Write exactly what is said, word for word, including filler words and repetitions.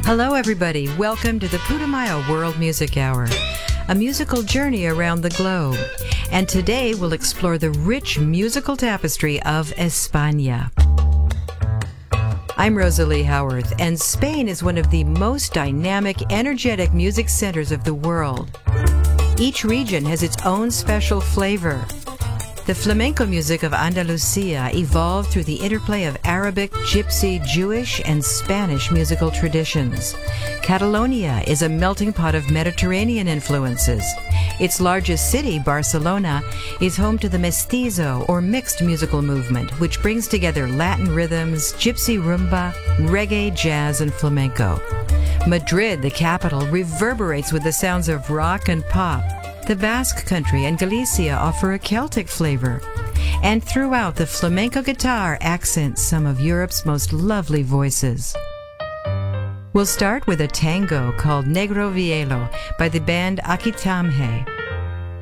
Hello, everybody. Welcome to the Putumayo World Music Hour, a musical journey around the globe. And today we'll explore the rich musical tapestry of España. I'm Rosalie Howarth, and Spain is one of the most dynamic, energetic music centers of the world. Each region has its own special flavor. The flamenco music of Andalusia evolved through the interplay of Arabic, Gypsy, Jewish, and Spanish musical traditions. Catalonia is a melting pot of Mediterranean influences. Its largest city, Barcelona, is home to the mestizo, or mixed musical movement, which brings together Latin rhythms, gypsy rumba, reggae, jazz, and flamenco. Madrid, the capital, reverberates with the sounds of rock and pop. The Basque Country and Galicia offer a Celtic flavor. And throughout, the flamenco guitar accents some of Europe's most lovely voices. We'll start with a tango called Negro Vielo by the band Aquitamhe.